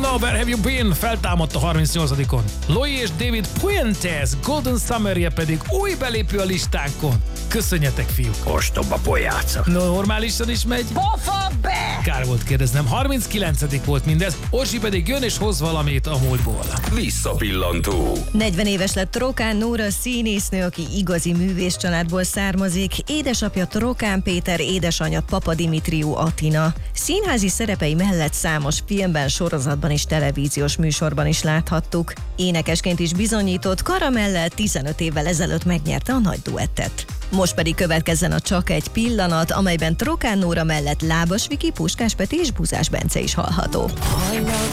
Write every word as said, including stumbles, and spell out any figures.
Hello, where have you been? Feltámadt a harmincnyolcadikon. Loi és David Puentes Golden Summerje pedig új belépő a listánkon. Köszönjetek, fiúk! Ostoba pojáca. Normálisan is megy? Pofa be! Kár volt kérdeznem, harminckilencedik volt mindez, Orsi pedig jön és hoz valamit a múltból. Visszapillantó. negyven éves lett Trokán Nóra színésznő, aki igazi művész családból származik. Édesapja Trokán Péter, édesanyja Papa Dimitriú Atina. Színházi szerepei mellett számos filmben, sorozatban és televíziós műsorban is láthattuk. Énekesként is bizonyított, kara mellett tizenöt évvel ezelőtt megnyerte a nagy duettet. Most pedig következzen a Csak egy pillanat, amelyben Trokán Nóra mellett Lábas Viki, Puskás Peti és Buzás Bence is hallható.